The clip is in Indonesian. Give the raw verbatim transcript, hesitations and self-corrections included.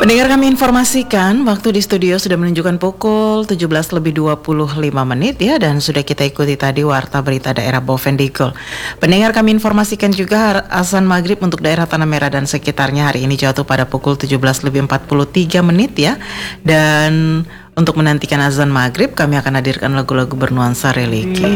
Pendengar, kami informasikan waktu di studio sudah menunjukkan pukul tujuh belas lebih dua puluh lima menit ya, dan sudah kita ikuti tadi warta berita daerah Bovendigul. Pendengar, kami informasikan juga azan maghrib untuk daerah Tanah Merah dan sekitarnya hari ini jatuh pada pukul tujuh belas lebih empat puluh tiga menit ya. Dan untuk menantikan azan maghrib kami akan hadirkan lagu-lagu bernuansa religi.